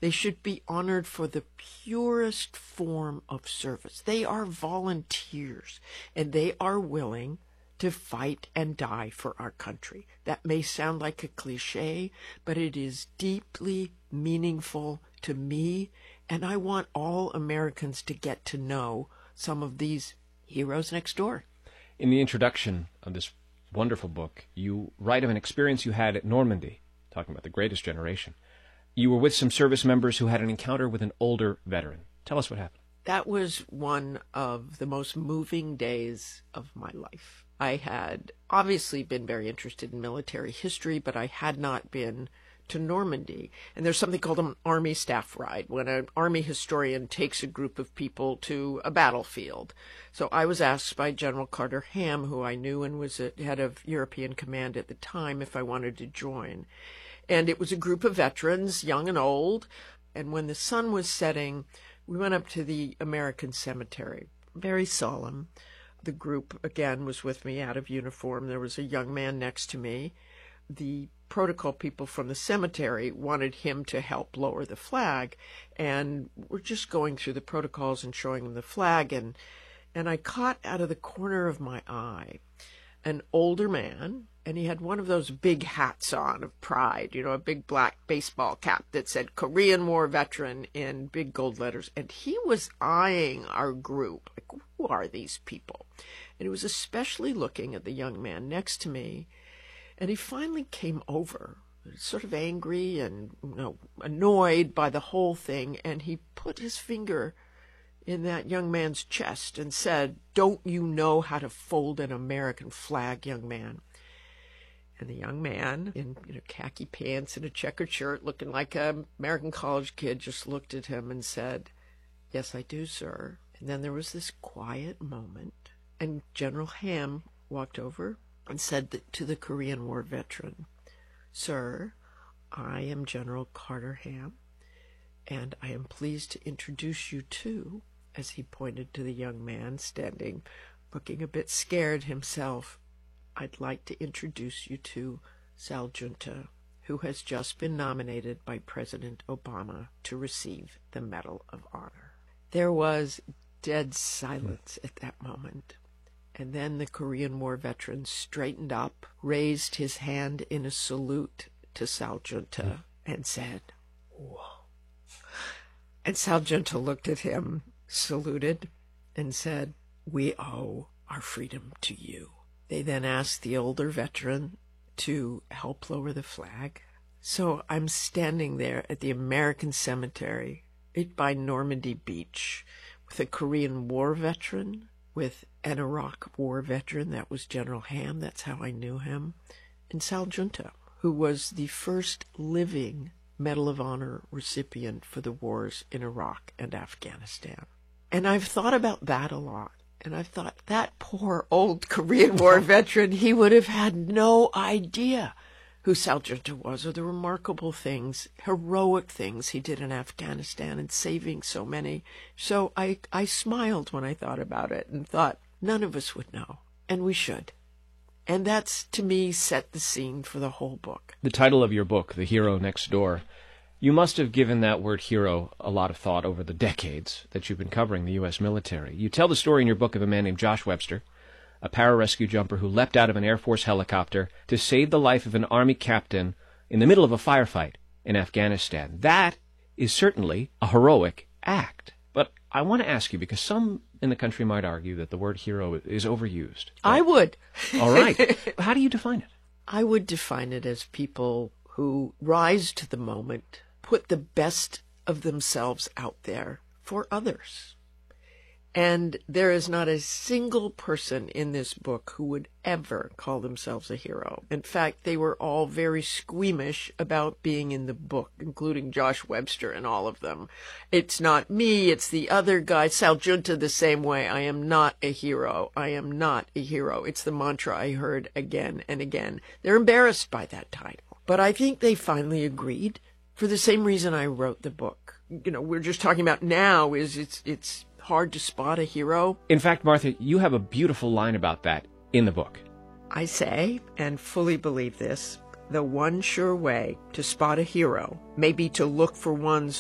They should be honored for the purest form of service. They are volunteers, and they are willing to fight and die for our country. That may sound like a cliche, but it is deeply meaningful to me, and I want all Americans to get to know some of these heroes next door. In the introduction of this wonderful book, you write of an experience you had at Normandy, talking about the greatest generation. You were with some service members who had an encounter with an older veteran. Tell us what happened. That was one of the most moving days of my life. I had obviously been very interested in military history, but I had not been to Normandy. And there's something called an Army staff ride, when an Army historian takes a group of people to a battlefield. So I was asked by General Carter Ham, who I knew and was head of European Command at the time, if I wanted to join. And it was a group of veterans, young and old. And when the sun was setting, we went up to the American cemetery. Very solemn. The group, again, was with me out of uniform. There was a young man next to me. The protocol people from the cemetery wanted him to help lower the flag. And we're just going through the protocols and showing him the flag. And I caught out of the corner of my eye an older man, and he had one of those big hats on of pride, a big black baseball cap that said Korean War veteran in big gold letters. And he was eyeing our group, like, who are these people? And he was especially looking at the young man next to me. And he finally came over, sort of angry and annoyed by the whole thing. And he put his finger in that young man's chest and said, "Don't you know how to fold an American flag, young man?" And the young man in khaki pants and a checkered shirt, looking like an American college kid, just looked at him and said, "Yes, I do, sir." And then there was this quiet moment, and General Ham walked over and said to the Korean War veteran, "Sir, I am General Carter Ham, and I am pleased to introduce you to," as he pointed to the young man standing, looking a bit scared himself, "I'd like to introduce you to Sal Junta, who has just been nominated by President Obama to receive the Medal of Honor." There was dead silence at that moment. And then the Korean War veteran straightened up, raised his hand in a salute to Sal Junta, and said, "Whoa." And Sal Junta looked at him, saluted, and said, "We owe our freedom to you." They then asked the older veteran to help lower the flag. So I'm standing there at the American cemetery right by Normandy Beach with a Korean War veteran, with an Iraq War veteran, that was General Ham, that's how I knew him, and Sal Junta, who was the first living Medal of Honor recipient for the wars in Iraq and Afghanistan. And I've thought about that a lot. And I've thought, that poor old Korean War veteran, he would have had no idea who Sal Junta was, or the remarkable things, heroic things he did in Afghanistan and saving so many. So I smiled when I thought about it and thought, none of us would know, and we should. And that's, to me, set the scene for the whole book. The title of your book, The Hero Next Door, you must have given that word hero a lot of thought over the decades that you've been covering the U.S. military. You tell the story in your book of a man named Josh Webster, a pararescue jumper who leapt out of an Air Force helicopter to save the life of an Army captain in the middle of a firefight in Afghanistan. That is certainly a heroic act. But I want to ask you, because some in the country might argue that the word hero is overused. I would. All right. How do you define it? I would define it as people who rise to the moment, put the best of themselves out there for others. And there is not a single person in this book who would ever call themselves a hero. In fact, they were all very squeamish about being in the book, including Josh Webster and all of them. It's not me, it's the other guy. Sal Junta the same way. I am not a hero. I am not a hero. It's the mantra I heard again and again. They're embarrassed by that title. But I think they finally agreed for the same reason I wrote the book. We're just talking about now is it's hard to spot a hero. In fact, Martha, you have a beautiful line about that in the book. I say, and fully believe this, the one sure way to spot a hero may be to look for one's